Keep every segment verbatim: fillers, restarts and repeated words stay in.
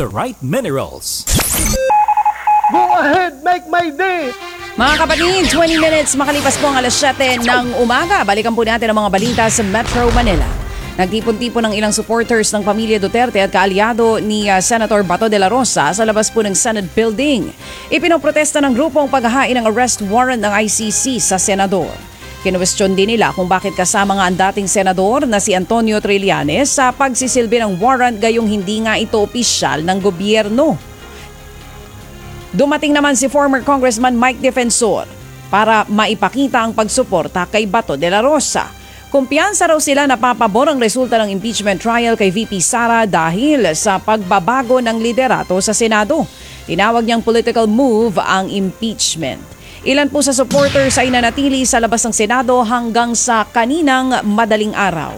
the right minerals. Go ahead, make my day! Mga kapatid, twenty minutes makalipas po ang alas siyete ng umaga. Balikan po natin ang mga balita sa Metro Manila. Nagtipon-tipon ng ilang supporters ng pamilya Duterte at kaalyado ni uh, Senator Bato de la Rosa sa labas po ng Senate Building. Ipinoprotesta ng grupo ang paghahain ng arrest warrant ng I C C sa senador. Kinuwestiyon din nila kung bakit kasama nga ang dating senador na si Antonio Trillanes sa pagsisilbi ng warrant gayong hindi nga ito opisyal ng gobyerno. Dumating naman si former Congressman Mike Defensor para maipakita ang pagsuporta kay Bato de la Rosa. Kumpiyansa raw sila na papabor ang resulta ng impeachment trial kay V P Sara dahil sa pagbabago ng liderato sa Senado. Tinawag niyang political move ang impeachment. Ilan po sa supporters ay nanatili sa labas ng Senado hanggang sa kaninang madaling araw.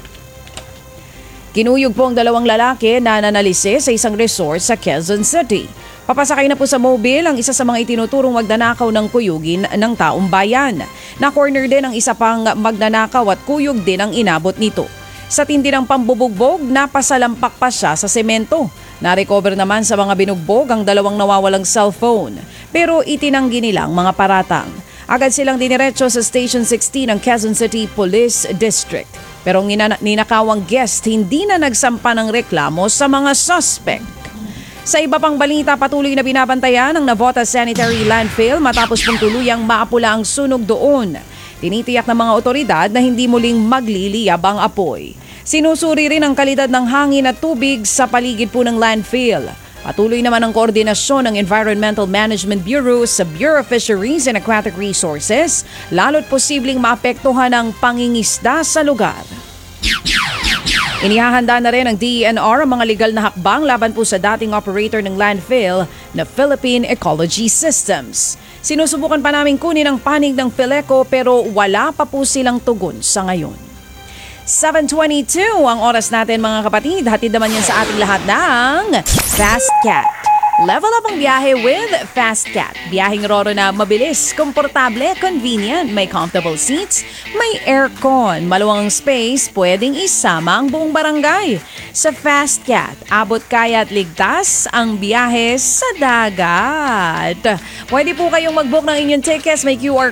Kinuyog po ang dalawang lalaki na nanalisi sa isang resort sa Quezon City. Papasakay na po sa mobile ang isa sa mga itinuturong magnanakaw ng kuyugin ng taong bayan. Na-corner din ang isa pang magnanakaw at kuyog din ang inabot nito. Sa tindi ng pambubugbog, napasalampak pa siya sa semento. Na-recover naman sa mga binugbog ang dalawang nawawalang cellphone. Pero itinanggi nilang mga paratang. Agad silang diniretso sa Station sixteen ng Quezon City Police District. Pero ang nina- ninakawang guest hindi na nagsampa ng reklamo sa mga suspect. Sa iba pang balita, patuloy na binabantayan ng Navota Sanitary Landfill matapos pong tuluyang maapula ang sunog doon. Tinitiyak ng mga otoridad na hindi muling magliliyab ang apoy. Sinusuri rin ang kalidad ng hangin at tubig sa paligid po ng landfill. Patuloy naman ang koordinasyon ng Environmental Management Bureau sa Bureau of Fisheries and Aquatic Resources, lalo't posibleng maapektuhan ang pangingisda sa lugar. Inihahanda na rin ng D E N R ang mga legal na hakbang laban po sa dating operator ng landfill na Philippine Ecology Systems. Sinusubukan pa namin kunin ang panig ng Phileco pero wala pa po silang tugon sa ngayon. seven twenty-two ang oras natin mga kapatid. Hatid naman yan sa ating lahat ng Fast Cat. Level up ang biyahe with Fast Cat. Biyaheng roro na mabilis, komportable, convenient, may comfortable seats, may aircon, maluwang space, pwedeng isama ang buong barangay. Sa Fast Cat, abot kaya at ligtas ang biyahe sa dagat. Pwede po kayong mag-book ng inyong tickets, may Q R